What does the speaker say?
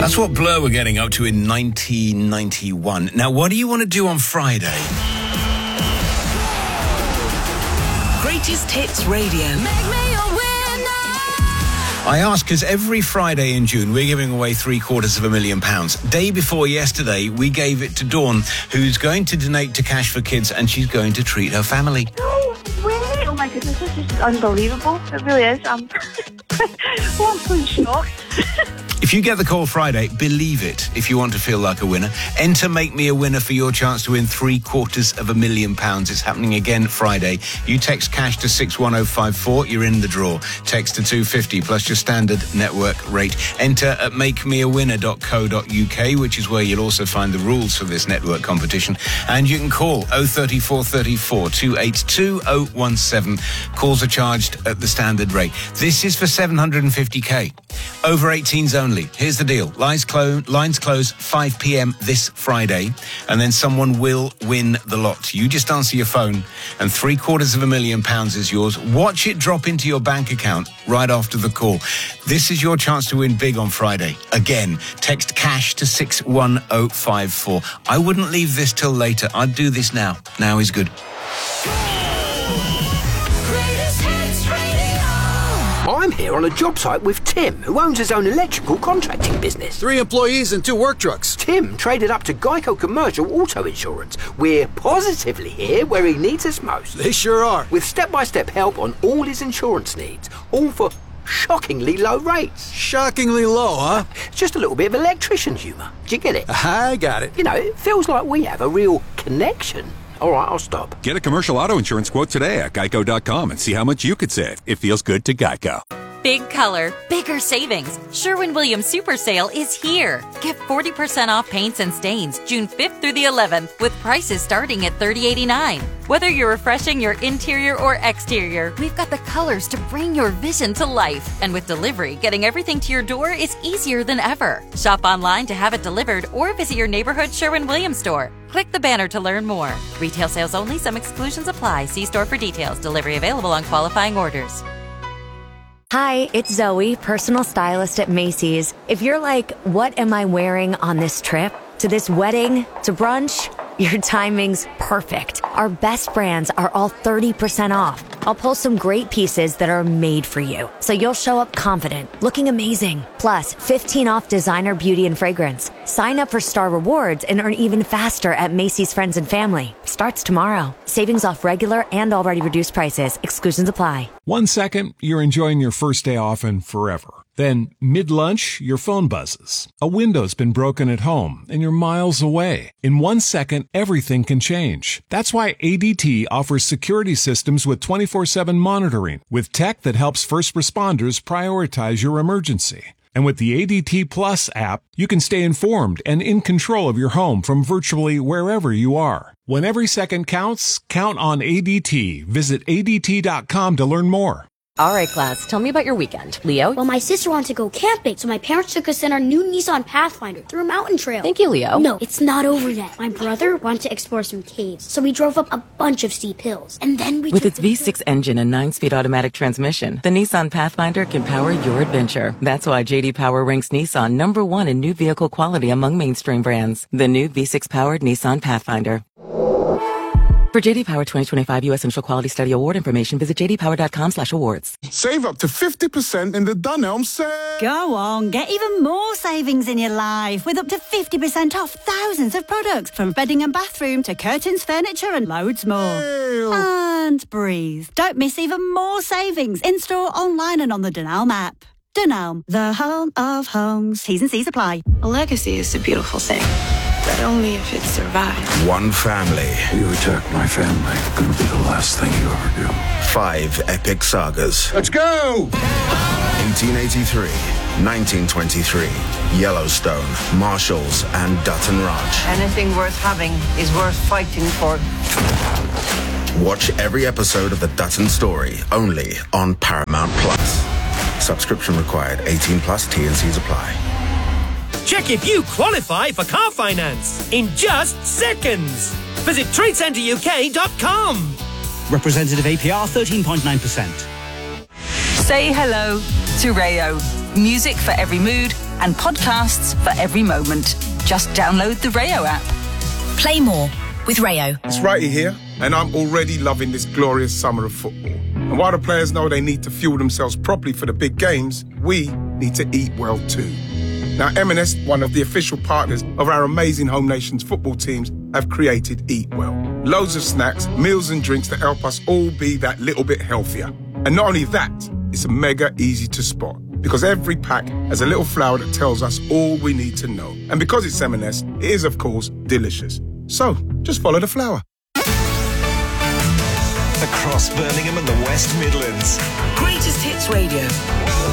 That's what Blur were getting up to in 1991. Now, what do you want to do on Friday? Greatest Hits Radio. Make me a winner. I ask because every Friday in June we're giving away £750,000. Day before yesterday, we gave it to Dawn, who's going to donate to Cash for Kids, and she's going to treat her family. No way! Oh my goodness, this is just unbelievable. It really is. I'm so shocked. If you get the call Friday, believe it. If you want to feel like a winner, enter Make Me a Winner for your chance to win £750,000. It's happening again Friday. You text cash to 61054. You're in the draw. Text to 250 plus your standard network rate. Enter at makemewinner.co.uk, which is where you'll also find the rules for this network competition. And you can call 03434 282 017. Calls are charged at the standard rate. This is for 750k. Over 18s only. Here's the deal. Lines close 5 p.m. this Friday, and then someone will win the lot. You just answer your phone, and £750,000 is yours. Watch it drop into your bank account right after the call. This is your chance to win big on Friday. Again, text cash to 61054. I wouldn't leave this till later. I'd do this now. Now is good. I'm here on a job site with Tim, who owns his own electrical contracting business. 3 employees and 2 work trucks. Tim traded up to Geico Commercial Auto Insurance. We're positively here where he needs us most. They sure are. With step-by-step help on all his insurance needs, all for shockingly low rates. Shockingly low, huh? Just a little bit of electrician humour. Do you get it? I got it. You know, it feels like we have a real connection. All right, I'll stop. Get a commercial auto insurance quote today at geico.com and see how much you could save. It feels good to Geico. Big color, bigger savings. Sherwin-Williams Super Sale is here. Get 40% off paints and stains June 5th through the 11th with prices starting at $30.89. Whether you're refreshing your interior or exterior, we've got the colors to bring your vision to life. And with delivery, getting everything to your door is easier than ever. Shop online to have it delivered or visit your neighborhood Sherwin-Williams store. Click the banner to learn more. Retail sales only. Some exclusions apply. See store for details. Delivery available on qualifying orders. Hi, it's Zoe, personal stylist at Macy's. If you're like, what am I wearing on this trip? To this wedding? To brunch? Your timing's perfect. Our best brands are all 30% off. I'll pull some great pieces that are made for you, so you'll show up confident, looking amazing. Plus, 15 off designer beauty and fragrance. Sign up for Star Rewards and earn even faster at Macy's Friends and Family. Starts tomorrow. Savings off regular and already reduced prices. Exclusions apply. 1 second, you're enjoying your first day off and forever. Then, mid-lunch, your phone buzzes. A window's been broken at home, and you're miles away. In 1 second, everything can change. That's why ADT offers security systems with 24/7 monitoring, with tech that helps first responders prioritize your emergency. And with the ADT Plus app, you can stay informed and in control of your home from virtually wherever you are. When every second counts, count on ADT. Visit ADT.com to learn more. All right, class, tell me about your weekend. Leo? Well, my sister wanted to go camping, so my parents took us in our new Nissan Pathfinder through a mountain trail. Thank you, Leo. No, it's not over yet. My brother wanted to explore some caves, so we drove up a bunch of steep hills. And then we With its V6 engine and 9-speed automatic transmission, the Nissan Pathfinder can power your adventure. That's why J.D. Power ranks Nissan #1 in new vehicle quality among mainstream brands. The new V6-powered Nissan Pathfinder. For J.D. Power 2025 U.S. Initial Quality Study Award information, visit jdpower.com/awards. Save up to 50% in the Dunelm sale. Go on, get even more savings in your life with up to 50% off thousands of products, from bedding and bathroom to curtains, furniture and loads more. Ew. And breathe. Don't miss even more savings in-store, online and on the Dunelm app. Dunelm, the home of homes. T's and C's apply. A legacy is a beautiful thing, but only if it survives. One family. You attack my family, gonna be the last thing you ever do. 5 epic sagas. Let's go! 1883, 1923, Yellowstone, Marshalls, and Dutton Ranch. Anything worth having is worth fighting for. Watch every episode of The Dutton Story, only on Paramount Plus. Subscription required. 18 plus. T&Cs apply. Check if you qualify for car finance in just seconds. Visit TradeCenterUK.com. Representative APR 13.9%. Say hello to Rayo. music for every mood, and podcasts for every moment. Just download the Rayo app. Play more with Rayo. It's Righty here, and I'm already loving this glorious summer of football. And while the players know they need to fuel themselves properly for the big games, we need to eat well too. Now, M&S, one of the official partners of our amazing Home Nations football teams, have created Eat Well. Loads of snacks, meals and drinks that help us all be that little bit healthier. And not only that, it's mega easy to spot, because every pack has a little flower that tells us all we need to know. And because it's M&S, it is, of course, delicious. So, just follow the flower. Across Birmingham and the West Midlands. Greatest Hits Radio.